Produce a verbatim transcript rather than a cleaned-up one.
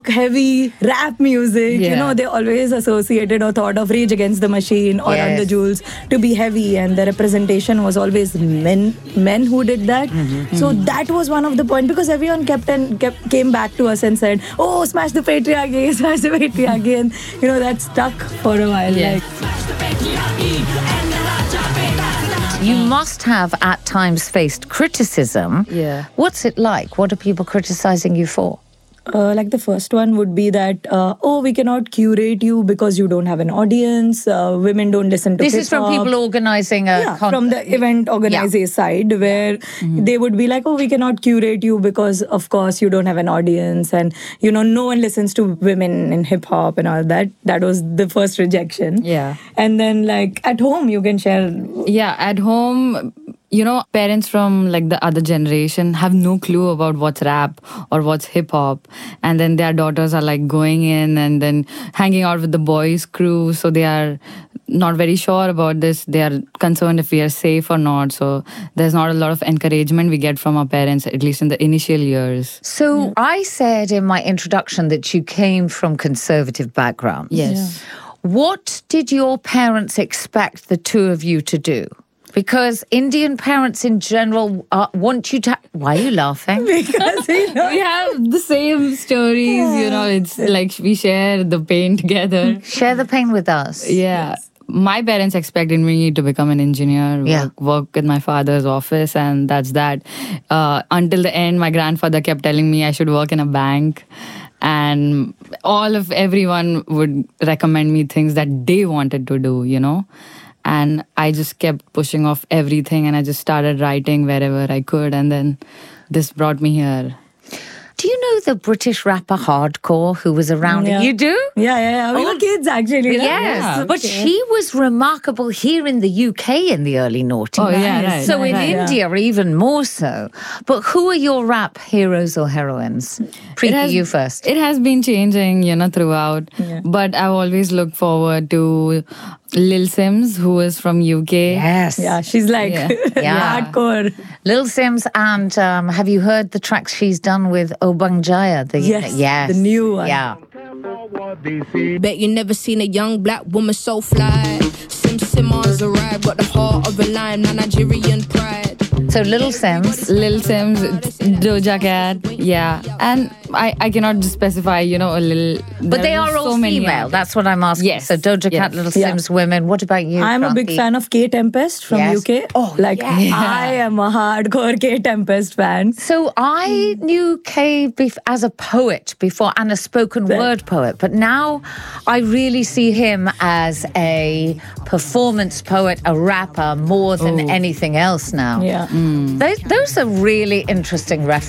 heavy rap music, Yeah. you know, they always associated or thought of Rage Against the Machine or Yes. Run the Jewels to be heavy, and the representation was always men men who did that. So that was one of the point, because everyone kept and kept came back to us and said, "Oh, smash the patriarchy, smash the patriarchy," and you know that stuck for a while. Yeah. Like, You must have at times faced criticism. Yeah. What's it like? What are people criticizing you for? Uh, like the first one would be that, uh, oh, we cannot curate you because you don't have an audience. Uh, women don't listen to This is from hip-hop. people organizing a Yeah, con- from the event organizer side, where they would be like, oh, we cannot curate you because, of course, you don't have an audience, and you know, no one listens to women in hip hop and all that. That was the first rejection. Yeah. And then, like at home, you can share. Yeah, at home, you know, parents from like the other generation have no clue about what's rap or what's hip hop. And then their daughters are like going in and then hanging out with the boys' crew. So they are not very sure about this. They are concerned if we are safe or not. So there's not a lot of encouragement we get from our parents, at least in the initial years. So I said in my introduction that you came from conservative backgrounds. Yes. What did your parents expect the two of you to do? Because Indian parents in general uh, want you to... Why are you laughing? Because you know, We have the same stories, you know, it's like we share the pain together. Share the pain with us. Yeah. My parents expected me to become an engineer, Yeah. work, work in my father's office, and that's that. Uh, until the end, my grandfather kept telling me I should work in a bank. And all of everyone would recommend me things that they wanted to do, you know. And I just kept pushing off everything, and I just started writing wherever I could. And then this brought me here. Do you know the British rapper Hardcore who was around? Yeah. You do? yeah, yeah, yeah. We were kids actually. Yes, Yeah, but she was remarkable here in the U K in the early noughties. Oh, yeah, right, So in right, yeah. India, even more so. But who are your rap heroes or heroines? Preeti, has- you first. It has been changing, you know, throughout. Yeah. But I've always looked forward to Lil Sims, who is from U K. Yes. Yeah, she's like Yeah. Yeah. hardcore. Lil Sims, and um, have you heard the tracks she's done with Obang Jaya? The, Yes, yes. the new one. Yeah. Bet you never seen a young black woman so fly. Sim Simmons arrived, got the heart of a lion, my Nigerian pride. So Little Sims. Lil Sims, Doja Cat, yeah. And I, I cannot just specify, you know, a little... But they there are all so many female. out. That's what I'm asking. Yes. So Doja Cat, Yes. Little Yeah. Sims, women. What about you? I'm a big Kranti? fan of K Tempest from Yes. U K. Oh, like yes. I am a hardcore K Tempest fan. So I knew Kay bef- as a poet before and a spoken word poet, but now I really see him as a performance poet, a rapper, more than anything else now. Yeah. Those, those are really interesting references.